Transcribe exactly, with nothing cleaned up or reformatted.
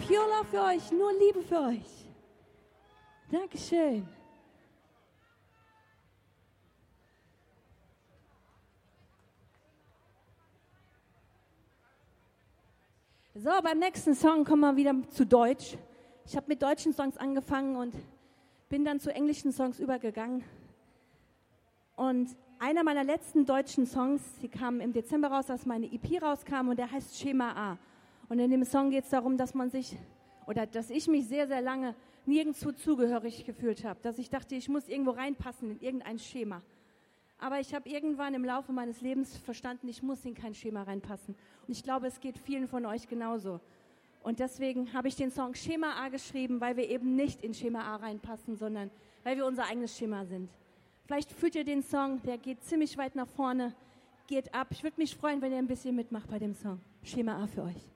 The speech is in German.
Pure Love für euch, nur Liebe für euch. Dankeschön. So, beim nächsten Song kommen wir wieder zu Deutsch. Ich habe mit deutschen Songs angefangen und bin dann zu englischen Songs übergegangen. Und einer meiner letzten deutschen Songs, die kam im Dezember raus, als meine E P rauskam, und der heißt Schema A. Und in dem Song geht es darum, dass man sich, oder dass ich mich sehr, sehr lange nirgendwo zugehörig gefühlt habe. Dass ich dachte, ich muss irgendwo reinpassen in irgendein Schema. Aber ich habe irgendwann im Laufe meines Lebens verstanden, ich muss in kein Schema reinpassen. Und ich glaube, es geht vielen von euch genauso. Und deswegen habe ich den Song Schema A geschrieben, weil wir eben nicht in Schema A reinpassen, sondern weil wir unser eigenes Schema sind. Vielleicht fühlt ihr den Song, der geht ziemlich weit nach vorne, geht ab. Ich würde mich freuen, wenn ihr ein bisschen mitmacht bei dem Song. Schema A für euch.